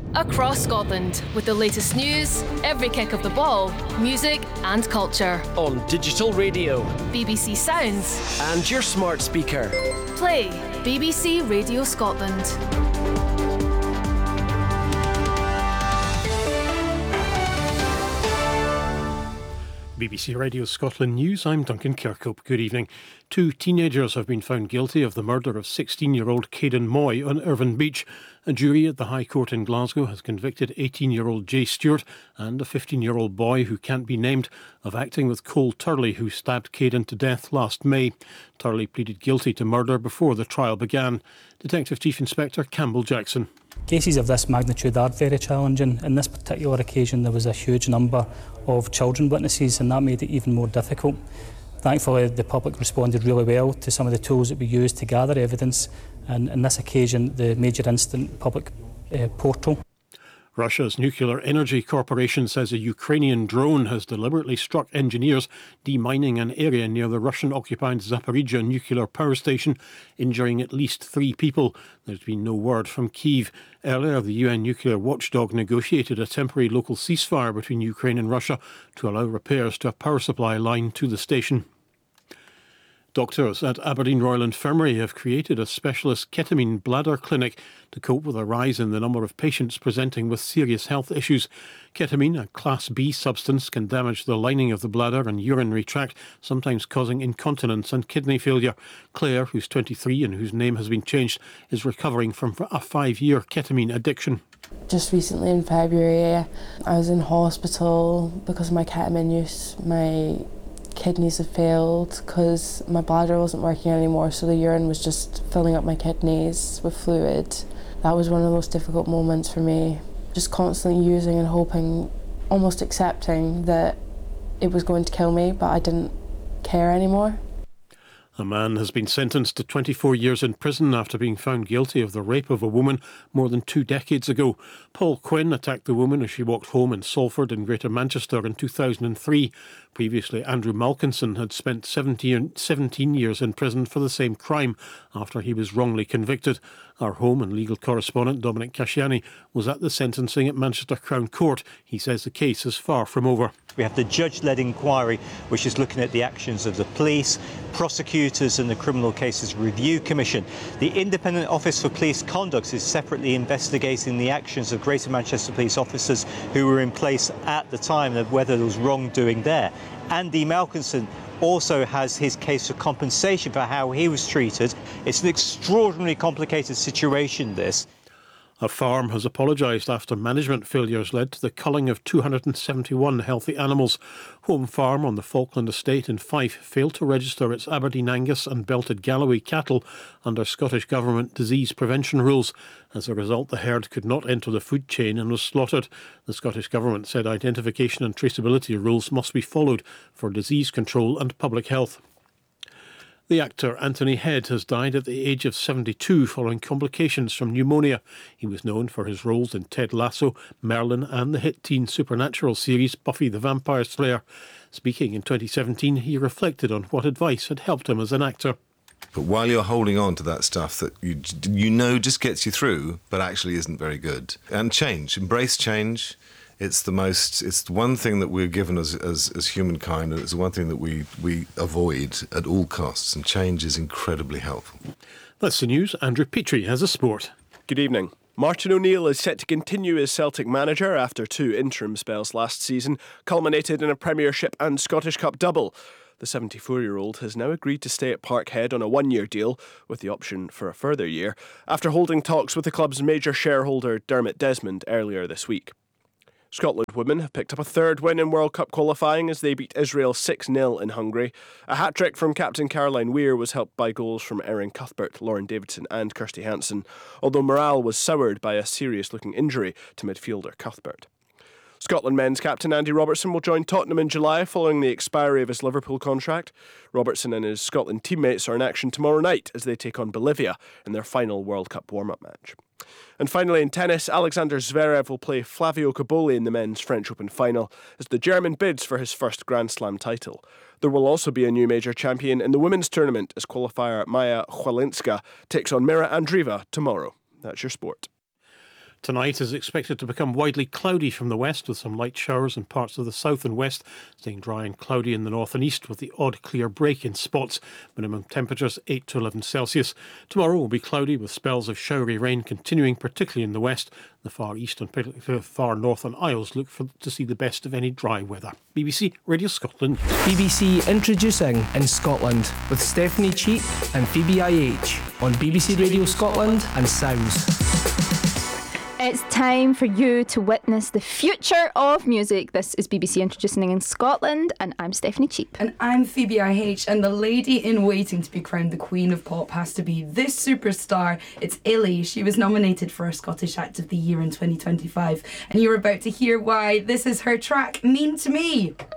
Across Scotland, with the latest news, every kick of the ball, music and culture. On digital radio, BBC Sounds, and your smart speaker. Play BBC Radio Scotland. BBC Radio Scotland News, I'm Duncan Kirkhope. Good evening. 2 teenagers have been found guilty of the murder of 16-year-old Caden Moy on Irvine Beach. A jury at the High Court in Glasgow has convicted 18-year-old Jay Stewart and a 15-year-old boy who can't be named of acting with Cole Turley, who stabbed Caden to death last May. Turley pleaded guilty to murder before the trial began. Detective Chief Inspector Campbell Jackson. Cases of this magnitude are very challenging. In this particular occasion, there was a huge number of children witnesses, and that made it even more difficult. Thankfully, the public responded really well to some of the tools that we used to gather evidence, and in this occasion, the Major Incident Public Portal. Russia's Nuclear Energy Corporation says a Ukrainian drone has deliberately struck engineers demining an area near the Russian-occupied Zaporizhzhia nuclear power station, injuring at least 3 people. There's been no word from Kyiv. Earlier, the UN nuclear watchdog negotiated a temporary local ceasefire between Ukraine and Russia to allow repairs to a power supply line to the station. Doctors at Aberdeen Royal Infirmary have created a specialist ketamine bladder clinic to cope with a rise in the number of patients presenting with serious health issues. Ketamine, a Class B substance, can damage the lining of the bladder and urinary tract, sometimes causing incontinence and kidney failure. Claire, who's 23 and whose name has been changed, is recovering from a 5-year ketamine addiction. Just recently in February, I was in hospital because of my ketamine use. My kidneys have failed because my bladder wasn't working anymore, so the urine was just filling up my kidneys with fluid. That was one of the most difficult moments for me. Just constantly using and hoping, almost accepting that it was going to kill me, but I didn't care anymore. A man has been sentenced to 24 years in prison after being found guilty of the rape of a woman more than 2 decades ago. Paul Quinn attacked the woman as she walked home in Salford in Greater Manchester in 2003. Previously, Andrew Malkinson had spent 17 years in prison for the same crime after he was wrongly convicted. Our home and legal correspondent Dominic Casciani was at the sentencing at Manchester Crown Court. He says the case is far from over. We have the judge-led inquiry, which is looking at the actions of the police, prosecutors and the Criminal Cases Review Commission. The Independent Office for Police Conduct is separately investigating the actions of Greater Manchester Police officers who were in place at the time of whether there was wrongdoing there. Andy Malkinson also has his case for compensation for how he was treated. It's an extraordinarily complicated situation, this. A farm has apologised after management failures led to the culling of 271 healthy animals. Home Farm on the Falkland Estate in Fife failed to register its Aberdeen Angus and Belted Galloway cattle under Scottish Government disease prevention rules. As a result, the herd could not enter the food chain and was slaughtered. The Scottish Government said identification and traceability rules must be followed for disease control and public health. The actor Anthony Head has died at the age of 72 following complications from pneumonia. He was known for his roles in Ted Lasso, Merlin and the hit teen supernatural series Buffy the Vampire Slayer. Speaking in 2017, he reflected on what advice had helped him as an actor. But while you're holding on to that stuff that you know just gets you through, but actually isn't very good, and change, embrace change. It's the one thing that we're given as humankind, and it's the one thing that we avoid at all costs, and change is incredibly helpful. That's the news. Andrew Petrie has a sport. Good evening. Martin O'Neill is set to continue as Celtic manager after 2 interim spells last season, culminated in a Premiership and Scottish Cup double. The 74-year-old has now agreed to stay at Parkhead on a 1-year deal, with the option for a further year, after holding talks with the club's major shareholder Dermot Desmond earlier this week. Scotland women have picked up a 3rd win in World Cup qualifying as they beat Israel 6-0 in Hungary. A hat-trick from captain Caroline Weir was helped by goals from Erin Cuthbert, Lauren Davidson and Kirsty Hansen, although morale was soured by a serious-looking injury to midfielder Cuthbert. Scotland men's captain Andy Robertson will join Tottenham in July following the expiry of his Liverpool contract. Robertson and his Scotland teammates are in action tomorrow night as they take on Bolivia in their final World Cup warm-up match. And finally in tennis, Alexander Zverev will play Flavio Cobolli in the men's French Open final as the German bids for his first Grand Slam title. There will also be a new major champion in the women's tournament as qualifier Maja Chwalinska takes on Mira Andreeva tomorrow. That's your sport. Tonight is expected to become widely cloudy from the west with some light showers in parts of the south and west, staying dry and cloudy in the north and east with the odd clear break in spots. Minimum temperatures 8 to 11 Celsius. Tomorrow will be cloudy with spells of showery rain continuing, particularly in the west. The far east and particularly far north and Isles look to see the best of any dry weather. BBC Radio Scotland. BBC Introducing in Scotland with Stephanie Cheap and Phoebe IH on BBC Radio Scotland and Sounds. It's time for you to witness the future of music. This is BBC Introducing in Scotland, and I'm Stephanie Cheap. And I'm Phoebe IH, and the lady in waiting to be crowned the Queen of Pop has to be this superstar. It's Illy. She was nominated for a Scottish Act of the Year in 2025, and you're about to hear why. This is her track, Mean to Me.